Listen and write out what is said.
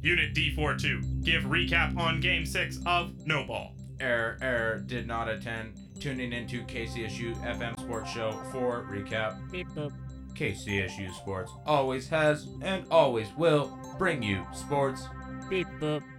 Unit D42, give recap on Game 6 of No Ball. Error, did not attend. Tuning into KCSU FM Sports Show for recap. Beep boop. KCSU Sports always has and always will bring you sports. Beep boop.